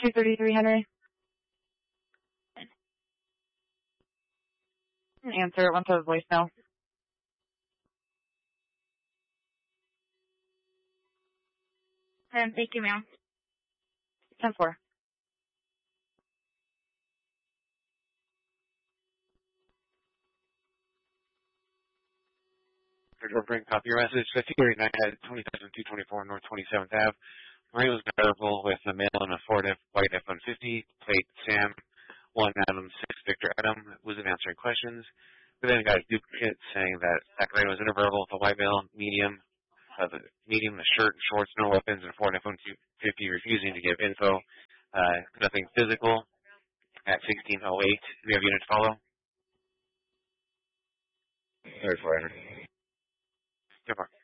233 Henry. Answer it once I was voicemail. Thank you, ma'am. 10-4. Bring copy your message. 5039 at 20,224 North 27th Ave. Marie was available with a male and a Ford white F-150, plate Sam 1 Adam 6 Victor Adam. Wasn't answering questions. But then got a duplicate saying that Zachary was interverbal with a white male, medium, a shirt, shorts, no weapons, and a Ford F-150 refusing to give info. Nothing physical at 1608. Do we have units to follow? 3400. Good morning.